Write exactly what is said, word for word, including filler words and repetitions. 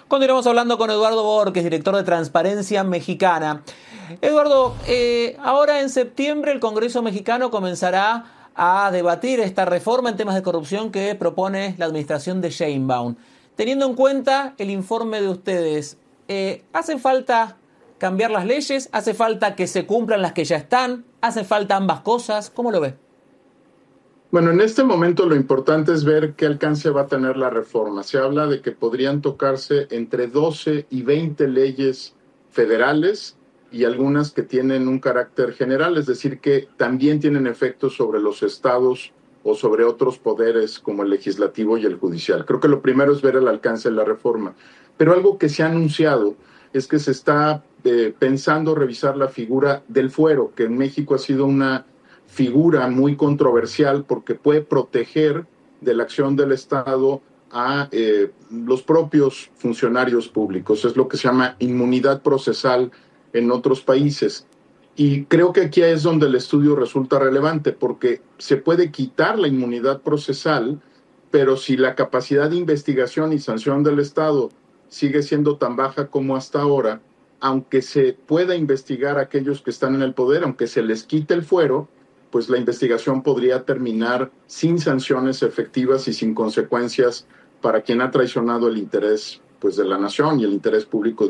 Continuamos hablando con Eduardo Borges, director de Transparencia Mexicana. Eduardo, eh, ahora en septiembre el Congreso mexicano comenzará a debatir esta reforma en temas de corrupción que propone la administración de Sheinbaum. Teniendo en cuenta el informe de ustedes, eh, ¿hace falta cambiar las leyes? ¿Hace falta que se cumplan las que ya están? ¿Hace falta ambas cosas? ¿Cómo lo ve? Bueno, en este momento lo importante es ver qué alcance va a tener la reforma. Se habla de que podrían tocarse entre doce y veinte leyes federales y algunas que tienen un carácter general, es decir, que también tienen efectos sobre los estados o sobre otros poderes como el legislativo y el judicial. Creo que lo primero es ver el alcance de la reforma. Pero algo que se ha anunciado es que se está eh, pensando revisar la figura del fuero, que en México ha sido una figura muy controversial porque puede proteger de la acción del Estado a eh, los propios funcionarios públicos. Es lo que se llama inmunidad procesal en otros países. Y creo que aquí es donde el estudio resulta relevante porque se puede quitar la inmunidad procesal, pero si la capacidad de investigación y sanción del Estado sigue siendo tan baja como hasta ahora, aunque se pueda investigar a aquellos que están en el poder, aunque se les quite el fuero, pues la investigación podría terminar sin sanciones efectivas y sin consecuencias para quien ha traicionado el interés pues, de la nación y el interés público